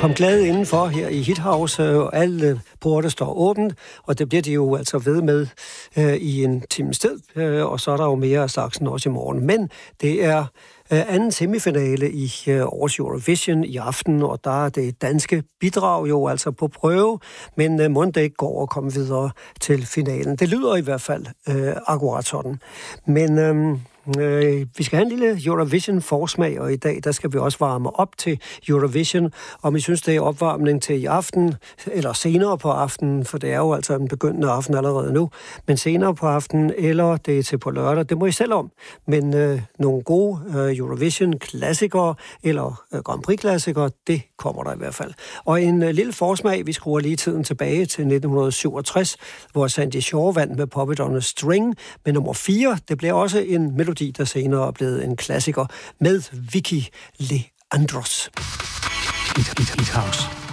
Kom glad indenfor her i Hithouse, og alle porte står åbent, og det bliver de jo altså ved med i en times tid, og så er der jo mere af slagsen også i morgen. Men det er anden semifinale i årets Eurovision i aften, og der er det danske bidrag jo altså på prøve, men må det ikke går at komme videre til finalen. Det lyder i hvert fald akkurat sådan. Men vi skal have en lille Eurovision-forsmag, og i dag der skal vi også varme op til Eurovision. Om I synes, det er opvarmning til i aften, eller senere på aftenen, for det er jo altså en begyndende aften allerede nu, men senere på aftenen, eller det er til på lørdag, det må I selv om. Men nogle gode Eurovision-klassikere, eller Grand Prix-klassikere, det kommer der i hvert fald. Og en lille forsmag, vi skruer lige tiden tilbage til 1967, hvor Sandy Shaw vandt med Pop It On a String, med nummer 4. Det bliver også en melodi, der senere er blevet en klassiker med Vicky Leandros. Hithouse.